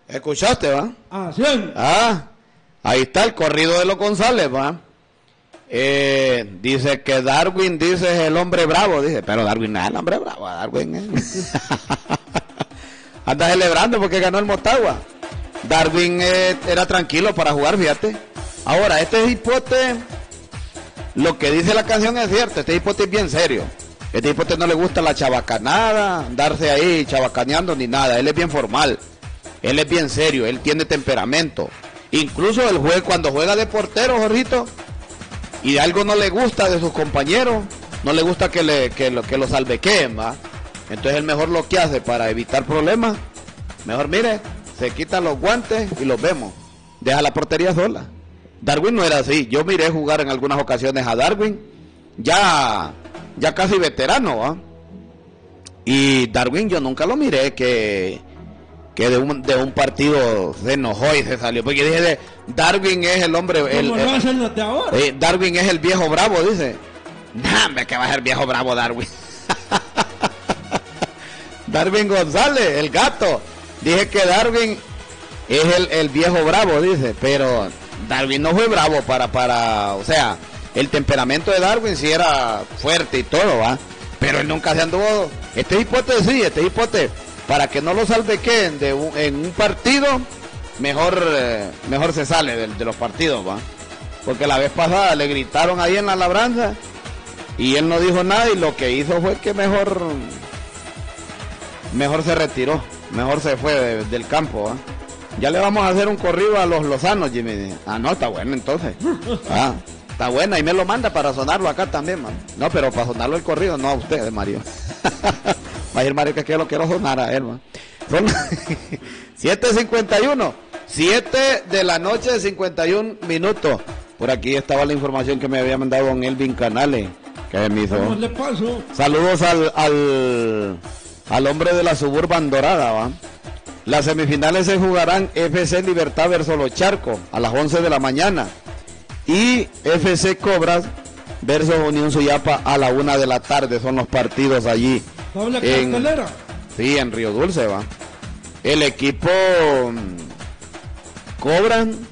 ¿Escuchaste, va? Ah, sí. Ahí está el corrido de los González, va. Dice que Darwin, dice, es el hombre bravo, dice, pero Darwin no es el hombre bravo, Darwin es. Anda celebrando porque ganó el Motagua. Darwin era tranquilo para jugar, fíjate. Ahora, este hipote, lo que dice la canción es cierto, este hipote es bien serio. Este hipote no le gusta la chabacanada, andarse ahí chabacaneando ni nada, él es bien formal. Él es bien serio, él tiene temperamento. Incluso cuando juega de portero, Jorgito, y algo no le gusta de sus compañeros, no le gusta que lo salvequeen, ¿va? Entonces él mejor lo que hace para evitar problemas, mejor mire, se quita los guantes y los vemos. Deja la portería sola. Darwin no era así. Yo miré jugar en algunas ocasiones a Darwin, ya casi veterano, ¿va? Y Darwin yo nunca lo miré que de un partido se enojó y se salió, porque dije, Darwin es el hombre, Darwin es el viejo bravo, dice. Dame que va a ser viejo bravo Darwin. Darwin González, el gato. Dije que Darwin es el viejo bravo, dice, pero Darwin no fue bravo o sea, el temperamento de Darwin sí era fuerte y todo, ¿va? Pero él nunca se anduvo. Este hipote, para que no lo salvequeen en un partido, mejor se sale de los partidos, ¿va? Porque la vez pasada le gritaron ahí en la labranza y él no dijo nada, y lo que hizo fue que mejor se retiró, mejor se fue del campo, ¿va? Ya le vamos a hacer un corrido a los lozanos, Jimmy. No, está bueno entonces. Está buena, y me lo manda para sonarlo acá también, man. No, pero para sonarlo el corrido, no a usted, Mario. Va a ir Mario, que lo quiero sonar a él, man. Son 7:51, 7 de la noche, 51 minutos. Por aquí estaba la información que me había mandado don Elvin Canales, que me hizo. ¿Cómo le pasó? Saludos al hombre de la Suburban Dorada, ¿va? Las semifinales se jugarán FC Libertad versus Los Charcos a las 11 de la mañana. Y FC Cobras versus Unión Suyapa a la 1 de la tarde. Son los partidos allí. ¿Doble cartelera? Sí, en Río Dulce, va. El equipo Cobran